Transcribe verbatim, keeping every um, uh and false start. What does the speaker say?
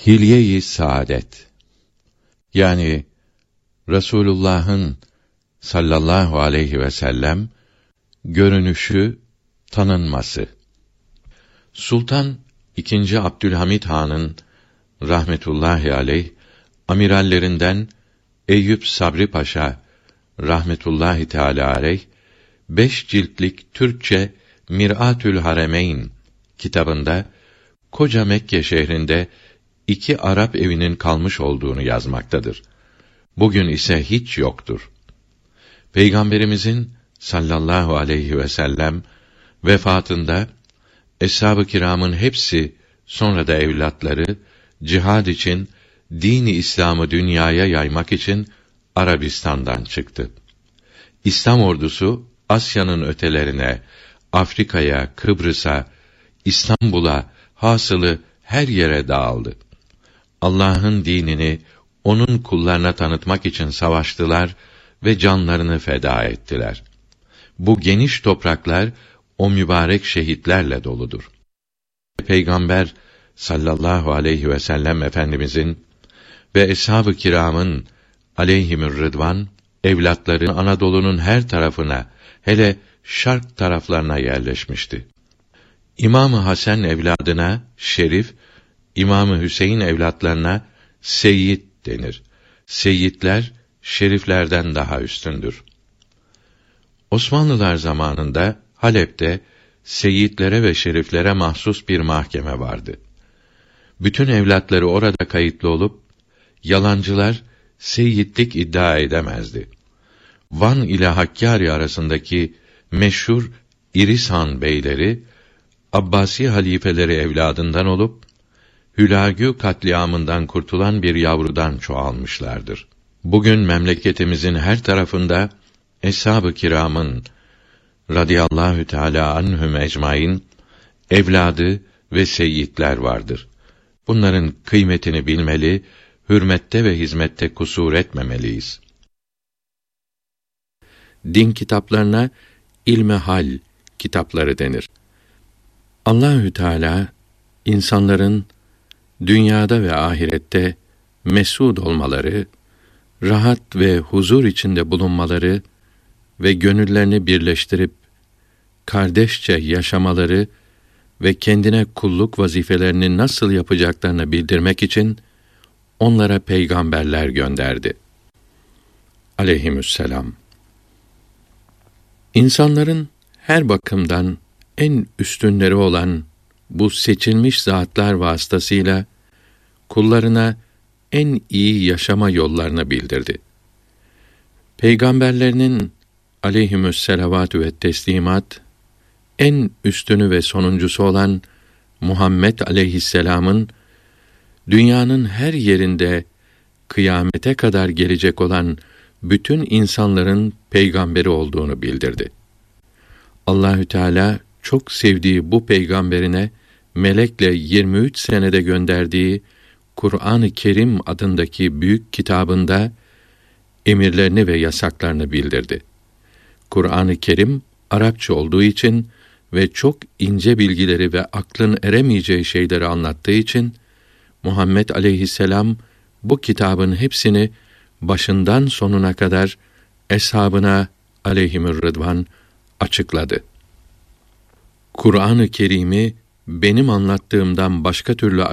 Hilye-i Saadet, yani Resulullah'ın sallallahu aleyhi ve sellem görünüşü, tanınması. Sultan ikinci. Abdülhamid Han'ın rahmetullahi aleyh amirallerinden Eyüp Sabri Paşa rahmetullahi teâlâ aleyh beş ciltlik Türkçe Mir'atül Haremeyn kitabında koca Mekke şehrinde iki Arap evinin kalmış olduğunu yazmaktadır. Bugün ise hiç yoktur. Peygamberimizin sallallahu aleyhi ve sellem vefatında eshab-ı kiramın hepsi, sonra da evlatları cihad için, din-i İslam'ı dünyaya yaymak için Arabistan'dan çıktı. İslam ordusu Asya'nın ötelerine, Afrika'ya, Kıbrıs'a, İstanbul'a, hasılı her yere dağıldı. Allah'ın dinini onun kullarına tanıtmak için savaştılar ve canlarını feda ettiler. Bu geniş topraklar o mübarek şehitlerle doludur. Peygamber sallallahu aleyhi ve sellem Efendimizin ve eshab-ı kiramın aleyhimür rıdvan evlatları Anadolu'nun her tarafına, hele şark taraflarına yerleşmişti. İmam-ı Hasan evladına Şerif, İmam-ı Hüseyin evlatlarına Seyyid denir. Seyyidler şeriflerden daha üstündür. Osmanlılar zamanında Halep'te seyyidlere ve şeriflere mahsus bir mahkeme vardı. Bütün evlatları orada kayıtlı olup yalancılar seyyidlik iddia edemezdi. Van ile Hakkari arasındaki meşhur İris Han beyleri Abbasi halifeleri evladından olup Hülagü katliamından kurtulan bir yavrudan çoğalmışlardır. Bugün memleketimizin her tarafında eshab-ı kiramın radıyallahu teâlâ anhum ecmaîn evladı ve seyyidler vardır. Bunların kıymetini bilmeli, hürmette ve hizmette kusur etmemeliyiz. Din kitaplarına ilm-i hal kitapları denir. Allahü Teala insanların dünyada ve ahirette mesûd olmaları, rahat ve huzur içinde bulunmaları ve gönüllerini birleştirip kardeşçe yaşamaları ve kendine kulluk vazifelerini nasıl yapacaklarını bildirmek için onlara peygamberler gönderdi. Aleyhisselam. İnsanların her bakımdan en üstünleri olan bu seçilmiş zatlar vasıtasıyla kullarına en iyi yaşama yollarını bildirdi. Peygamberlerinin aleyhimüsselavatü ve teslimat en üstünü ve sonuncusu olan Muhammed aleyhisselam'ın dünyanın her yerinde kıyamete kadar gelecek olan bütün insanların peygamberi olduğunu bildirdi. Allahü Teala çok sevdiği bu peygamberine melekle yirmi üç senede gönderdiği Kur'an-ı Kerim adındaki büyük kitabında emirlerini ve yasaklarını bildirdi. Kur'an-ı Kerim Arapça olduğu için ve çok ince bilgileri ve aklın eremeyeceği şeyleri anlattığı için Muhammed aleyhisselam bu kitabın hepsini başından sonuna kadar eshabına aleyhimür rıdvan açıkladı. Kur'an-ı Kerim'i benim anlattığımdan başka türlü